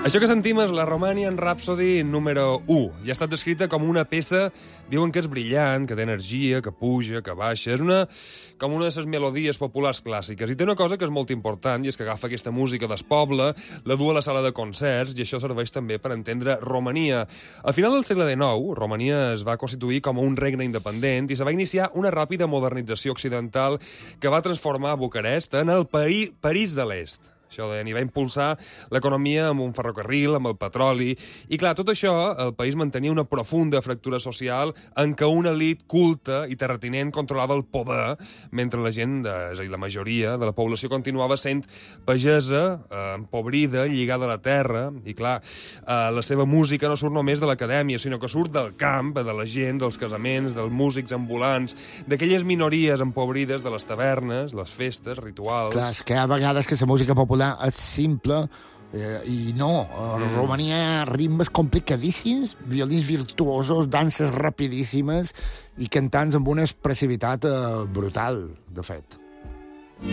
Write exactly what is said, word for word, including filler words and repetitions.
Això que sentim és la Romanian Rhapsody número u i ha estat descrita com una peça, diuen que és brillant, que té energia, que puja, que baixa. És una, com una de les melodies populars clàssiques. I té una cosa que és molt important, i és que agafa aquesta música del poble, la du a la sala de concerts, i això serveix també per entendre Romania. Al final del segle dinou, Romania es va constituir com un regne independent i se va iniciar una ràpida modernització occidental que va transformar Bucarest en el Parí, París de l'Est. Això de, ni va impulsar l'economia amb un ferrocarril, amb el petroli. I, clar, tot això, el país mantenia una profunda fractura social en què una elit culta i terratinent controlava el poder, mentre la gent, de, és a dir, la majoria de la població continuava sent pagesa, eh, empobrida, lligada a la terra. I, clar, eh, la seva música no surt només de l'acadèmia, sinó que surt del camp, de la gent, dels casaments, dels músics ambulants, d'aquelles minories empobrides de les tavernes, les festes, rituals... Clar, és que hi ha vegades que la música popular és simple eh, i no. A mm. Romania hi ha ritmes complicadíssims, violins virtuosos, danses rapidíssimes i cantants amb una expressivitat eh, brutal, de fet.